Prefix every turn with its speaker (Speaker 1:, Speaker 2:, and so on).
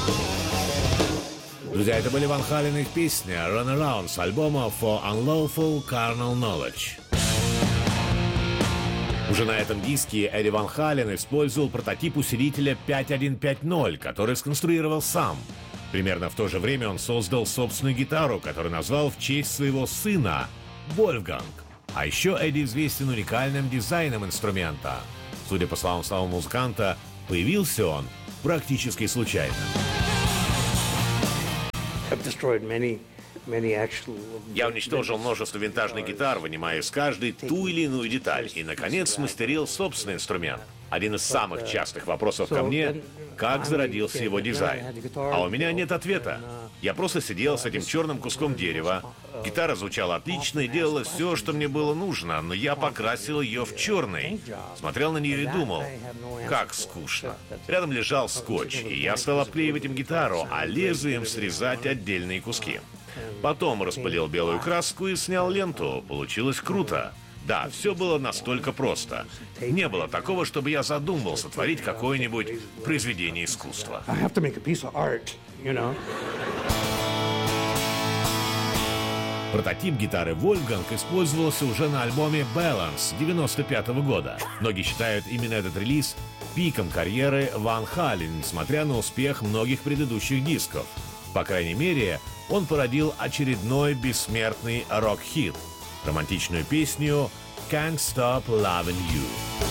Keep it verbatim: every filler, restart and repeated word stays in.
Speaker 1: Друзья, это были Ван Хален и их песня «Run Around» с альбома «For Unlawful Carnal Knowledge». Уже на этом диске Эдди Ван Хален использовал прототип усилителя пять один пять ноль, который сконструировал сам. Примерно в то же время он создал собственную гитару, которую назвал в честь своего сына Вольфганг. А еще Эдди известен уникальным дизайном инструмента. Судя по словам самого музыканта, появился он практически случайно.
Speaker 2: Я уничтожил множество винтажных гитар, вынимая из каждой ту или иную деталь, и, наконец, смастерил собственный инструмент. Один из самых частых вопросов ко мне — как зародился его дизайн? А у меня нет ответа. Я просто сидел с этим черным куском дерева. Гитара звучала отлично и делала все, что мне было нужно, но я покрасил ее в черный. Смотрел на нее и думал, как скучно. Рядом лежал скотч, и я стал обклеивать им гитару, а лезвием срезать отдельные куски. Потом распылил белую краску и снял ленту. Получилось круто. Да, все было настолько просто. Не было такого, чтобы я задумывался творить какое-нибудь произведение искусства.
Speaker 1: Прототип гитары Вольфганг использовался уже на альбоме «Balance» девяносто пятого года. Многие считают именно этот релиз пиком карьеры Ван Хален, несмотря на успех многих предыдущих дисков. По крайней мере, он породил очередной бессмертный рок-хит — романтичную песню «Can't Stop Loving You».